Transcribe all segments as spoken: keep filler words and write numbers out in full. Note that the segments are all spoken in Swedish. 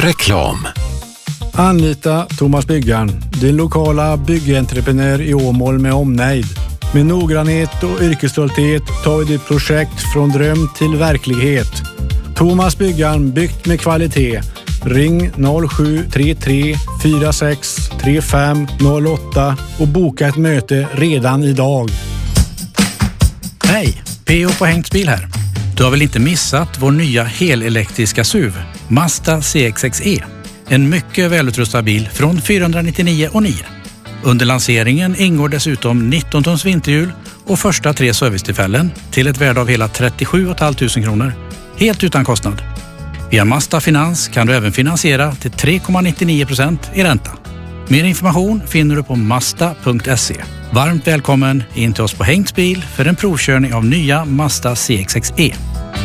Reklam. Anlita Thomas Byggaren, din lokala byggentreprenör i Åmål med omnejd. Med noggrannhet och yrkesstolthet tar vi ditt projekt från dröm till verklighet. Thomas Byggaren, byggt med kvalitet. Ring noll sju tre tre fyra sex tre fem noll åtta och boka ett möte redan idag. Hej, P O på Hengtsbil här. Du har väl inte missat vår nya helelektriska S U V, Mazda C X X E. En mycket välutrustad bil från fyrahundranittionio och nio. Under lanseringen ingår dessutom nitton tons vinterhjul och första tre servicetillfällen till ett värde av hela trettiosju tusen femhundra kronor. Helt utan kostnad. Via Mazda Finans kan du även finansiera till tre komma nittionio procent i ränta. Mer information finner du på mazda punkt se. Varmt välkommen in till oss på Hengtsbil för en provkörning av nya Mazda C X X E.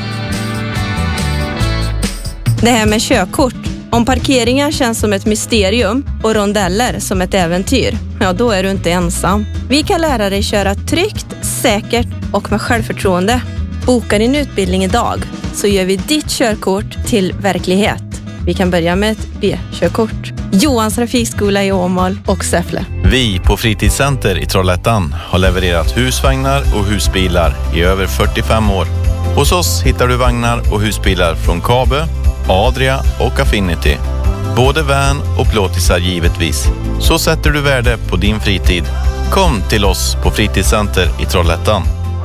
Det här med körkort. Om parkeringar känns som ett mysterium och rondeller som ett äventyr, ja då är du inte ensam. Vi kan lära dig köra tryggt, säkert och med självförtroende. Boka din utbildning idag så gör vi ditt körkort till verklighet. Vi kan börja med ett B-körkort. Johans trafikskola i Åmål och Säffle. Vi på Fritidscenter i Trollhättan har levererat husvagnar och husbilar i över fyrtiofem år. Hos oss hittar du vagnar och husbilar från Kabe, Adria och Affinity. Både van och plåtisar givetvis. Så sätter du värde på din fritid. Kom till oss på Fritidscenter i Trollhättan.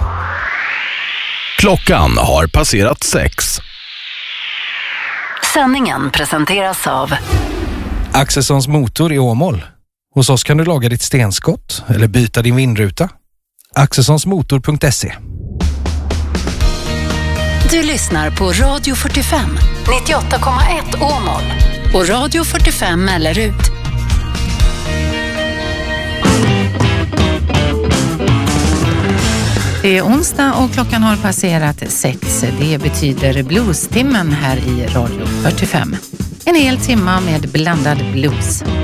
Klockan har passerat sex. Sändningen presenteras av Axelssons motor i Åmål. Hos oss kan du laga ditt stenskott eller byta din vindruta. axelssonsmotor punkt se. Du lyssnar på Radio fyrtiofem, nittioåtta komma ett Åmål och Radio fyrtiofem Mellerud. Det är onsdag och klockan har passerat sex. Det betyder bluestimmen här i Radio fyrtiofem. En hel timma med blandad blues.